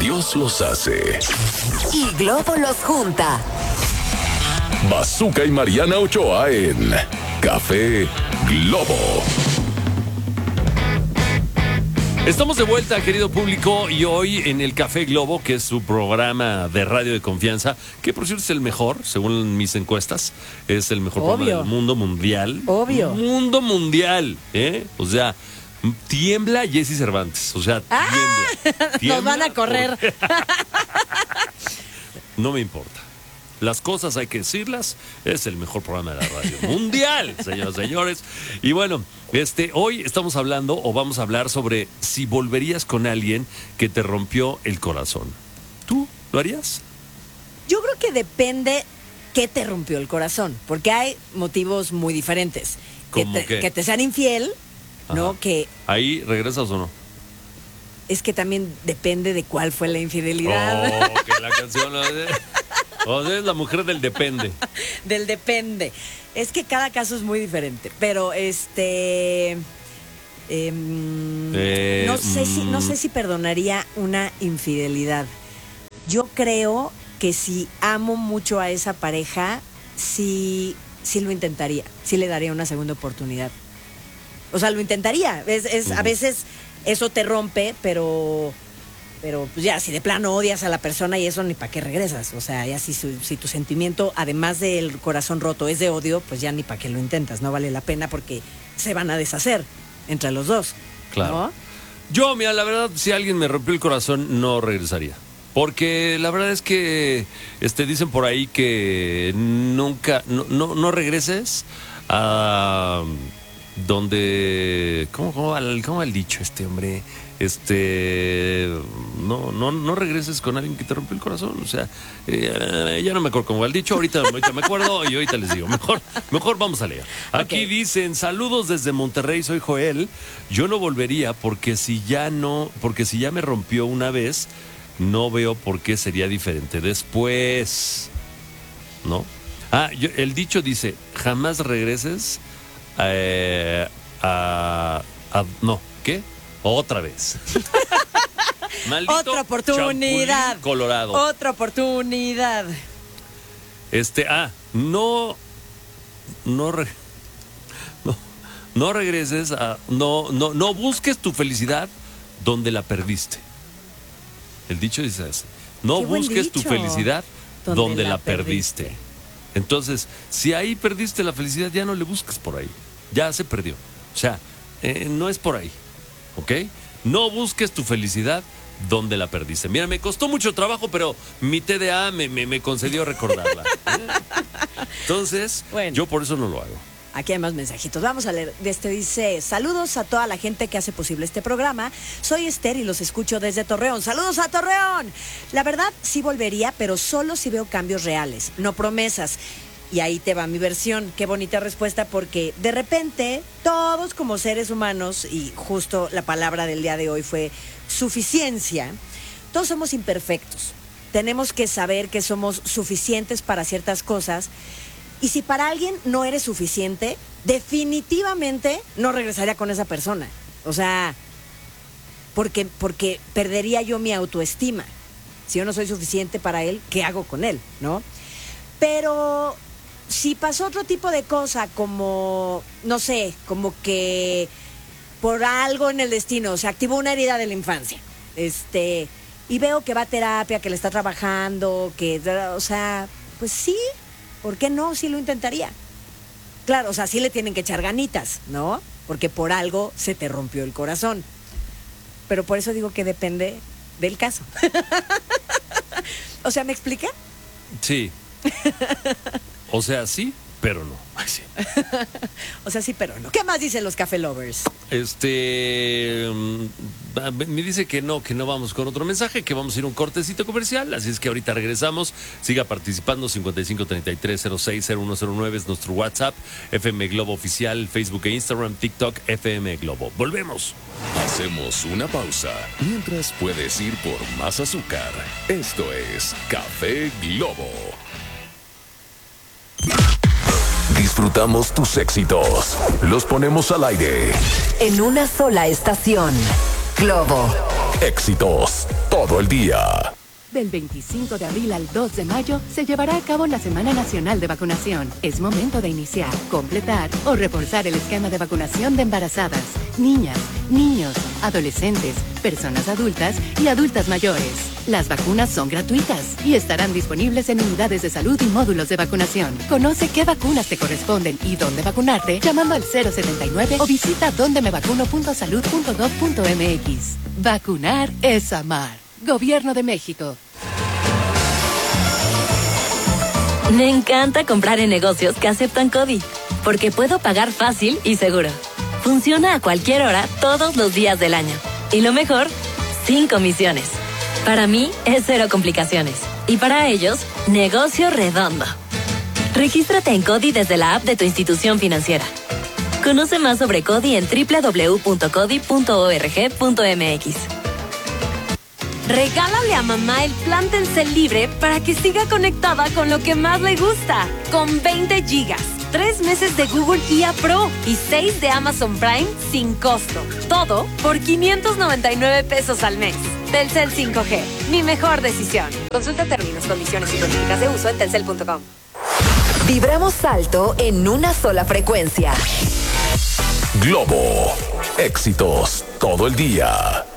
Dios los hace y Globo los junta. Bazooka y Mariana Ochoa en Café Globo. Estamos de vuelta, querido público, y hoy en el Café Globo, que es su programa de radio de confianza, que por cierto es el mejor, según mis encuestas, es el mejor programa del mundo mundial. Obvio. Mundo mundial, ¿eh? O sea, tiembla Jessy Cervantes, o sea, tiembla. Nos van a correr. No me importa. Las cosas hay que decirlas. Es el mejor programa de la radio mundial, señoras y señores. Y bueno, hoy estamos hablando o vamos a hablar sobre si volverías con alguien que te rompió el corazón. ¿Tú lo harías? Yo creo que depende qué te rompió el corazón, porque hay motivos muy diferentes. Que te sean infiel, ¿no? Ajá. Que ¿Ahí regresas o no? es que también depende de cuál fue la infidelidad. Oh, que la canción... O sea, es la mujer del depende. Del depende. Es que cada caso es muy diferente. Pero no sé si perdonaría una infidelidad. Yo creo que si amo mucho a esa pareja, sí lo intentaría. Sí le daría una segunda oportunidad. O sea, lo intentaría. A veces eso te rompe, pero pues ya, si de plano odias a la persona y eso ni para qué regresas. O sea, ya si tu sentimiento, además del corazón roto, es de odio, pues ya ni para qué lo intentas. No vale la pena porque se van a deshacer entre los dos. Claro. ¿No? Yo, mira, la verdad, si alguien me rompió el corazón, no regresaría. Porque la verdad es que dicen por ahí que nunca, no regreses a donde... ¿Cómo va el dicho hombre? No regreses con alguien que te rompió el corazón. O sea, ya no me acuerdo cómo va el dicho. Ahorita me acuerdo y ahorita les digo. Mejor vamos a leer. Aquí dicen, saludos desde Monterrey, soy Joel. Yo no volvería porque si ya me rompió una vez, no veo por qué sería diferente después. ¿No? El dicho dice, jamás regreses no, ¿qué? Otra vez. Maldito otra oportunidad. Chapulín Colorado. Otra oportunidad. No regreses no busques tu felicidad donde la perdiste. El dicho dice así. No busques tu felicidad donde la perdiste. Entonces, si ahí perdiste la felicidad, ya no le busques por ahí. Ya se perdió. O sea, no es por ahí. ¿Ok? No busques tu felicidad donde la perdiste. Mira, me costó mucho trabajo, pero mi TDA me concedió recordarla. Entonces, bueno, yo por eso no lo hago. Aquí hay más mensajitos. Vamos a leer. Dice, saludos a toda la gente que hace posible este programa. Soy Esther y los escucho desde Torreón. ¡Saludos a Torreón! La verdad, sí volvería, pero solo si veo cambios reales, no promesas. Y ahí te va mi versión. Qué bonita respuesta, porque de repente todos como seres humanos, y justo la palabra del día de hoy fue suficiencia, todos somos imperfectos. Tenemos que saber que somos suficientes para ciertas cosas. Y si para alguien no eres suficiente, definitivamente no regresaría con esa persona. O sea, porque perdería yo mi autoestima. Si yo no soy suficiente para él, ¿qué hago con él? ¿No? Pero si pasó otro tipo de cosa, como, no sé, como que por algo en el destino se activó una herida de la infancia, y veo que va a terapia, que le está trabajando, o sea, pues sí, ¿por qué no? Sí lo intentaría. Claro, o sea, sí le tienen que echar ganitas, ¿no? Porque por algo se te rompió el corazón. Pero por eso digo que depende del caso. O sea, ¿me expliqué? Sí. O sea, sí, pero no. Ay, sí. O sea, sí, pero no. ¿Qué más dicen los Café Lovers? Me dice que no vamos con otro mensaje, que vamos a ir a un cortecito comercial, así es que ahorita regresamos. Siga participando, 5533060109 es nuestro WhatsApp, FM Globo Oficial, Facebook e Instagram, TikTok, FM Globo. Volvemos. Hacemos una pausa, mientras puedes ir por más azúcar. Esto es Café Globo. Disfrutamos tus éxitos, los ponemos al aire. En una sola estación. Globo. Éxitos todo el día. Del 25 de abril al 2 de mayo se llevará a cabo la Semana Nacional de Vacunación. Es momento de iniciar, completar o reforzar el esquema de vacunación de embarazadas, niñas, niños, adolescentes, personas adultas y adultas mayores. Las vacunas son gratuitas y estarán disponibles en unidades de salud y módulos de vacunación. Conoce qué vacunas te corresponden y dónde vacunarte llamando al 079 o visita dondemevacuno.salud.gov.mx. Vacunar es amar. Gobierno de México. Me encanta comprar en negocios que aceptan CODI, porque puedo pagar fácil y seguro. Funciona a cualquier hora, todos los días del año. Y lo mejor, sin comisiones. Para mí, es cero complicaciones. Y para ellos, negocio redondo. Regístrate en CODI desde la app de tu institución financiera. Conoce más sobre CODI en www.codi.org.mx. Regálale a mamá el plan Telcel Libre para que siga conectada con lo que más le gusta. Con 20 gigas, 3 meses de Google IA Pro y 6 de Amazon Prime sin costo. Todo por 599 pesos al mes. Telcel 5G, mi mejor decisión. Consulta términos, condiciones y políticas de uso en telcel.com. Vibramos alto en una sola frecuencia. Globo. Éxitos todo el día.